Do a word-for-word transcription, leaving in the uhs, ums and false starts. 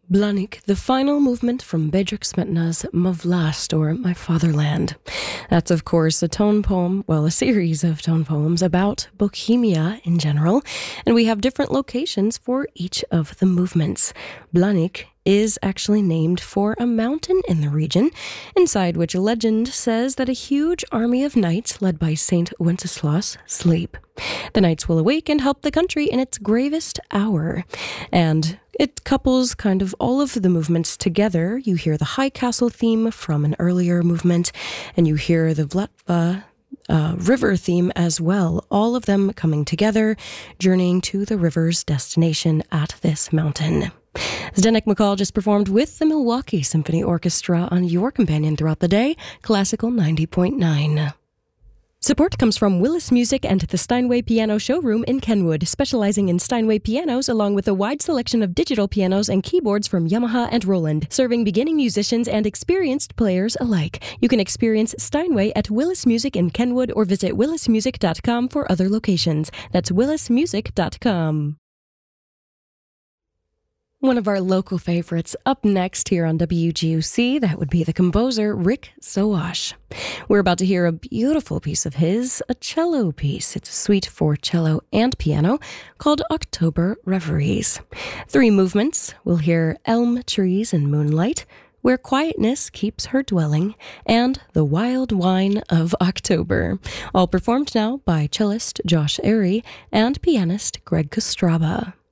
Blanik, the final movement from Bedřich Smetana's Ma Vlast, or My Fatherland. That's, of course, a tone poem, well, a series of tone poems about Bohemia in general, and we have different locations for each of the movements. Blanik is actually named for a mountain in the region, inside which a legend says that a huge army of knights led by Saint Wenceslas sleep. The knights will awake and help the country in its gravest hour. And it couples kind of all of the movements together. You hear the High Castle theme from an earlier movement, and you hear the Vltava Uh, river theme as well, all of them coming together, journeying to the river's destination at this mountain. Zdenek McCall just performed with the Milwaukee Symphony Orchestra on your companion throughout the day, Classical ninety point nine. Support comes from Willis Music and the Steinway Piano Showroom in Kenwood, specializing in Steinway pianos along with a wide selection of digital pianos and keyboards from Yamaha and Roland, serving beginning musicians and experienced players alike. You can experience Steinway at Willis Music in Kenwood or visit willis music dot com for other locations. That's willis music dot com. One of our local favorites up next here on W G U C, that would be the composer Rick Soash. We're about to hear a beautiful piece of his, a cello piece. It's a suite for cello and piano called October Reveries. Three movements. We'll hear Elm Trees and Moonlight, Where Quietness Keeps Her Dwelling, and The Wild Wine of October. All performed now by cellist Josh Airy and pianist Greg Kostraba.